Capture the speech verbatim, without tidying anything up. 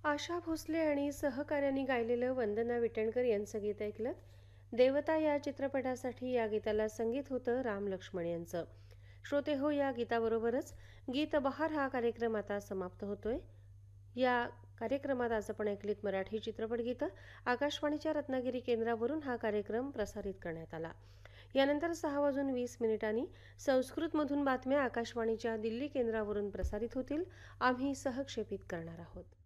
आशा भोसले आणि सहकाऱ्यांनी गायलेलं वंदना विटणकर यांचं गीत ऐकलं. देवता या चित्रपटासाठी या गीताला संगीत होतं राम लक्ष्मण यांचं. श्रोते हो, या गीताबरोबरच गीत बहार हा कार्यक्रम आता समाप्त होतोय. या कार्यक्रमात आज आपण ऐकलीत मराठी चित्रपट गीतं. आकाशवाणीच्या रत्नागिरी केंद्रावरून हा कार्यक्रम प्रसारित करण्यात आला. यानंतर सहा वाजून वीस मिनिटांनी संस्कृतमधून बातम्या आकाशवाणीच्या दिल्ली केंद्रावरून प्रसारित होतील. आम्ही सहक्षेपित करणार आहोत.